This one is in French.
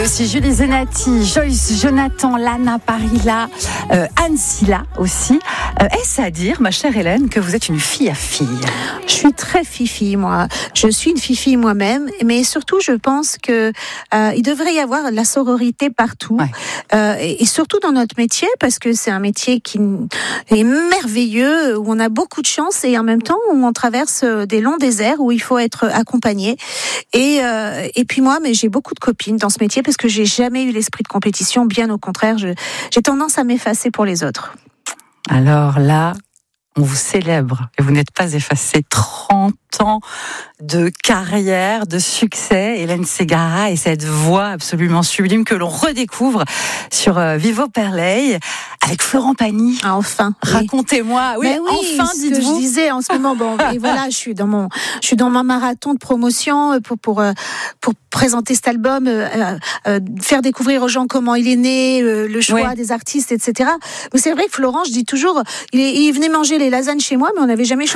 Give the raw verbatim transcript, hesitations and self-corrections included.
aussi Julie Zenati, Joyce Jonathan, Lana Parilla, euh, Anne Silla aussi. Euh, est-ce à dire, ma chère Hélène, que vous êtes une fille à fille? Je suis très fifi, moi. Je suis une fifi moi-même, mais surtout, je pense que euh, il devrait y avoir de la sororité partout, Ouais. euh, et, et surtout dans notre métier, parce que c'est un métier qui est merveilleux, où on a beaucoup de chance, et en même temps où on traverse des longs déserts où il faut être accompagné. Et, euh, et puis moi, mais j'ai beaucoup de copines dans ce métier parce que j'ai jamais eu l'esprit de compétition. Bien au contraire, je, j'ai tendance à m'effacer pour les autres. Alors là, on vous célèbre et vous n'êtes pas effacé. trente ans de carrière, de succès, Hélène Ségara, et cette voix absolument sublime que l'on redécouvre sur euh, Vivo Perley avec Florent Pagny. Ah, enfin. Racontez-moi. Oui, oui, oui, enfin, ce dites-vous. que je disais en ce moment. Bon, et voilà, je suis dans mon, je suis dans ma marathon de promotion pour pour pour présenter cet album, euh, euh, faire découvrir aux gens comment il est né, euh, le choix Oui. des artistes, et cetera. Mais c'est vrai que Florent, je dis toujours, il, est, il venait manger les lasagnes chez moi, mais on n'avait jamais